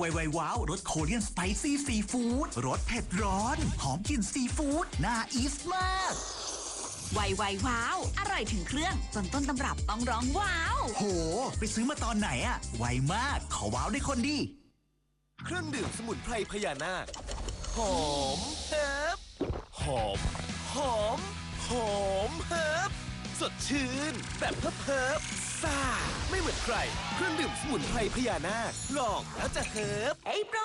ไวๆว้าวรสโคเรียนสไปซี่ซีฟู้ดรสเผ็ดร้อนหอมกลิ่นซีฟู้ดน่าอีทมากไวว้าวอร่อยถึงเครื่องจนต้นตำรับต้องร้องว้าวโหไปซื้อมาตอนไหนอะไวมากขอว้าวด้วยคนดีเครื่องดื่มสมุนไพรพญานาคหอมเฮิบหอมหอมหอมเฮิบสดชื่นแบบเฮิบซ่าไม่เหมือนใครเครื่องดื่มสมุนไพรพญานาคลองแล้วจะเฮิบ